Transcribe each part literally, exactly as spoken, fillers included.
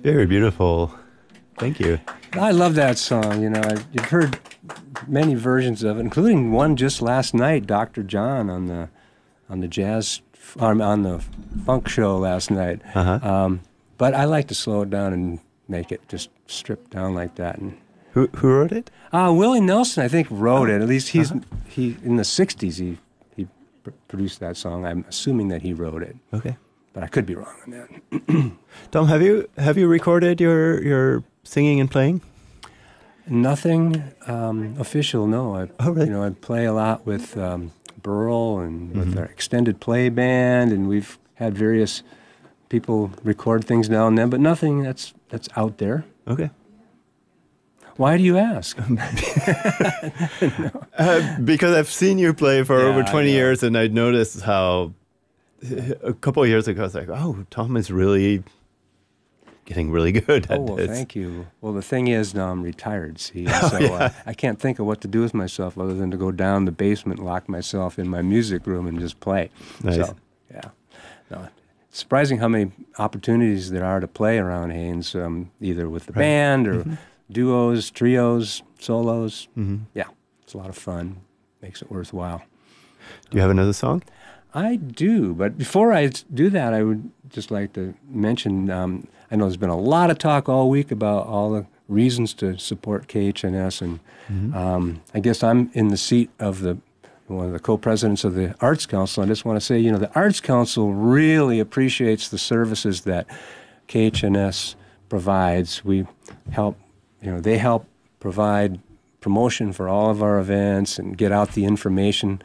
Very beautiful. Thank you. I love that song. You know, I, you've heard many versions of it, including one just last night, Doctor John on the on the jazz on, on the funk show last night. Uh-huh. Um, but I like to slow it down and make it just stripped down like that. And Who who wrote it? uh, Willie Nelson, I think, wrote it. At least he's Uh-huh. he in the sixties. He he pr- produced that song. I'm assuming that he wrote it, Okay. but I could be wrong on that. Tom, have you have you recorded your your singing and playing? Nothing um, official, no. I, Oh, really? You know, I play a lot with um, Burl and with Mhm. our extended play band, and we've had various people record things now and then, but nothing that's that's out there. Okay. Why do you ask? Uh, because I've seen you play for Yeah, over I twenty know. years, and I noticed how a couple of years ago I was like, "Oh, Tom is really getting really good at Oh, well, this." thank you. Well, the thing is, now I'm retired, see, Oh, so yeah. uh, I can't think of what to do with myself other than to go down the basement, lock myself in my music room, and just play. Nice. So, yeah. No, it's surprising how many opportunities there are to play around Haynes, um, either with the Right. band or Mhm. duos, trios, solos. Mhm. Yeah, it's a lot of fun. Makes it worthwhile. Do you have another song? I do, but before I do that, I would just like to mention, um, I know there's been a lot of talk all week about all the reasons to support K H N S, and Mhm. um, I guess I'm in the seat of the one of the co-presidents of the Arts Council. I just want to say, you know, the Arts Council really appreciates the services that K H N S provides. We help, you know, they help provide promotion for all of our events and get out the information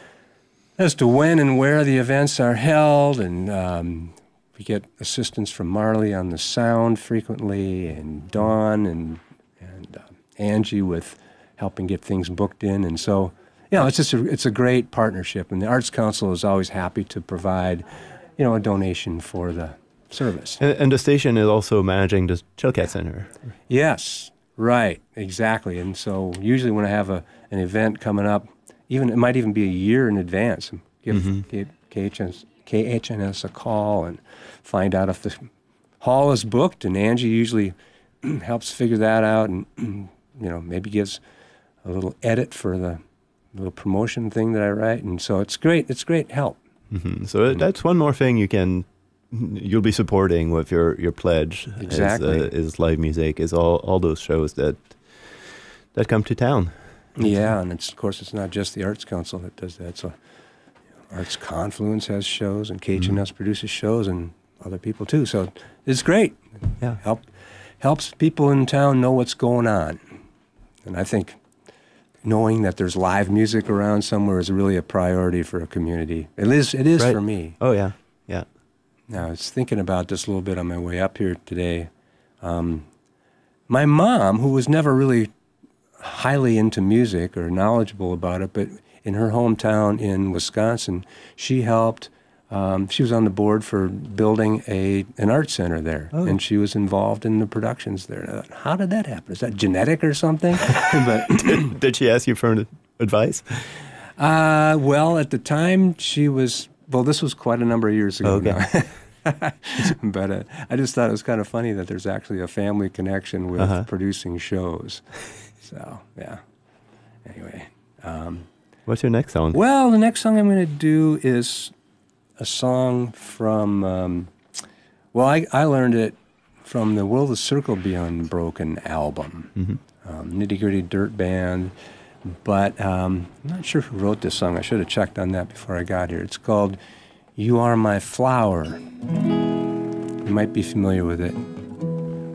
as to when and where the events are held, and um, we get assistance from Marley on the sound frequently, and Dawn and and uh, Angie with helping get things booked in, and so you know it's just a, it's a great partnership, and the Arts Council is always happy to provide, you know, a donation for the service. And, and the station is also managing the Chilkat Center. Yes, right, exactly, and so usually when I have a an event coming up, even it might even be a year in advance, and give, Mhm. give K H N S, K H N S a call and find out if the hall is booked. And Angie usually helps figure that out, and you know maybe gives a little edit for the little promotion thing that I write. And so it's great. It's great help. Mhm. So that's one more thing you can you'll be supporting with your your pledge. Exactly. Is, uh, is live music, is all all those shows that that come to town. Yeah, and it's, of course it's not just the Arts Council that does that. So you know, Arts Confluence has shows, and K H N S produces shows, and other people too. So it's great. Yeah. Help helps people in town know what's going on, and I think knowing that there's live music around somewhere is really a priority for a community. It is. It is Right. for me. Oh yeah, yeah. Now, I was thinking about this a little bit on my way up here today. Um, my mom, who was never really highly into music or knowledgeable about it, but in her hometown in Wisconsin, she helped. Um, she was on the board for building a an art center there, Oh. and she was involved in the productions there. And I thought, how did that happen? Is that genetic or something? but did, did she ask you for advice? uh, well, at the time, she was. Well, this was quite a number of years ago. Okay. now. but uh, I just thought it was kind of funny that there's actually a family connection with Uh-huh. producing shows. So, yeah. Anyway. Um, What's your next song? well, the next song I'm going to do is a song from, um, well, I, I learned it from the Will the Circle Be Unbroken album, Mhm. um, Nitty Gritty Dirt Band. But um, I'm not sure who wrote this song. I should have checked on that before I got here. It's called You Are My Flower. You might be familiar with it.